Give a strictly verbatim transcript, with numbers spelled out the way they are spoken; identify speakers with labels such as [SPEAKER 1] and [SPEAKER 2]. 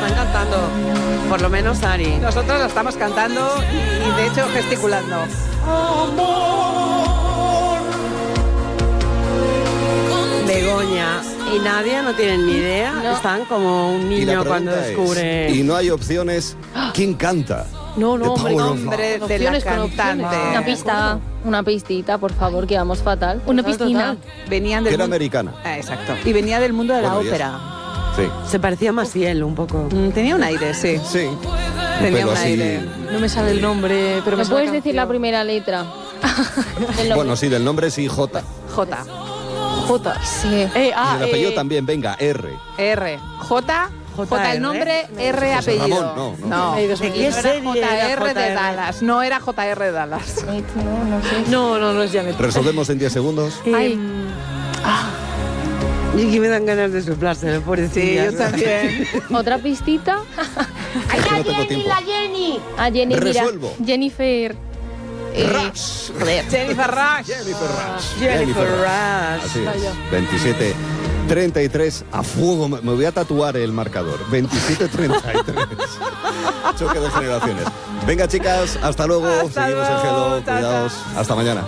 [SPEAKER 1] están cantando. Por lo menos Ari.
[SPEAKER 2] Nosotros lo estamos cantando y, y de hecho gesticulando.
[SPEAKER 1] Begoña y Nadia no tienen ni idea.
[SPEAKER 3] No.
[SPEAKER 1] Están como un
[SPEAKER 4] Y la
[SPEAKER 1] niño cuando
[SPEAKER 4] pregunta
[SPEAKER 1] descubre...
[SPEAKER 4] es, y no hay opciones, ¿quién canta?
[SPEAKER 3] No, no,
[SPEAKER 4] The
[SPEAKER 3] hombre,
[SPEAKER 4] Power
[SPEAKER 3] no.
[SPEAKER 4] of Love.
[SPEAKER 2] Nombre
[SPEAKER 3] Con
[SPEAKER 2] de la
[SPEAKER 3] opciones, con opciones.
[SPEAKER 2] cantante.
[SPEAKER 3] Una pista, una pistita, por favor, que vamos fatal. Una piscina.
[SPEAKER 2] Venían del
[SPEAKER 4] Que era
[SPEAKER 2] mundo-
[SPEAKER 4] americana.
[SPEAKER 2] Ah, exacto. Y venía del mundo de la
[SPEAKER 4] Bueno, y
[SPEAKER 2] ópera.
[SPEAKER 4] Sí.
[SPEAKER 1] Se parecía a Maciel un poco.
[SPEAKER 2] Mm, Tenía un aire, sí.
[SPEAKER 4] Sí.
[SPEAKER 2] Tenía
[SPEAKER 4] Pero
[SPEAKER 2] un
[SPEAKER 4] así-
[SPEAKER 2] aire.
[SPEAKER 5] No me sale el nombre, pero me
[SPEAKER 3] ¿Me
[SPEAKER 5] sale
[SPEAKER 3] puedes decir la
[SPEAKER 5] canción.
[SPEAKER 3] primera letra? Del nombre.
[SPEAKER 4] Bueno, sí, del nombre sí, J.
[SPEAKER 2] J.
[SPEAKER 5] J.
[SPEAKER 3] Sí.
[SPEAKER 5] Eh,
[SPEAKER 4] Y
[SPEAKER 5] ah,
[SPEAKER 4] el apellido
[SPEAKER 5] eh,
[SPEAKER 4] también, venga, R.
[SPEAKER 2] R. J. J el nombre, R
[SPEAKER 4] José
[SPEAKER 2] apellido.
[SPEAKER 4] Ramón, no, no.
[SPEAKER 5] Ay, Dios
[SPEAKER 2] ¿de
[SPEAKER 5] mío.
[SPEAKER 2] qué
[SPEAKER 1] ¿Qué
[SPEAKER 2] serie
[SPEAKER 1] serie
[SPEAKER 2] era
[SPEAKER 1] era
[SPEAKER 2] J R de
[SPEAKER 1] J R?
[SPEAKER 2] Dallas? No era J R de Dallas.
[SPEAKER 3] No, no sé.
[SPEAKER 5] No, no, no es Janet.
[SPEAKER 4] Resolvemos en diez segundos.
[SPEAKER 5] Ay,
[SPEAKER 1] Y que me dan ganas de soplarse,
[SPEAKER 2] Sí,
[SPEAKER 1] pobrecilla.
[SPEAKER 2] yo también.
[SPEAKER 3] ¿Otra pistita?
[SPEAKER 4] Es que no tengo tiempo.
[SPEAKER 3] A Jenny, mira.
[SPEAKER 4] Resuelvo.
[SPEAKER 3] Jennifer. Eh,
[SPEAKER 4] Rush.
[SPEAKER 2] Jennifer Rush.
[SPEAKER 4] Jennifer Rush.
[SPEAKER 1] Jennifer Rush.
[SPEAKER 4] Así es. veintisiete treinta y tres a fuego. Me me voy a tatuar el marcador. veintisiete treinta y tres. Choque de generaciones. Venga, chicas, hasta luego.
[SPEAKER 2] Hasta
[SPEAKER 4] Seguimos en
[SPEAKER 2] luego.
[SPEAKER 4] Hello.
[SPEAKER 2] Chao,
[SPEAKER 4] Cuidaos. Hasta mañana.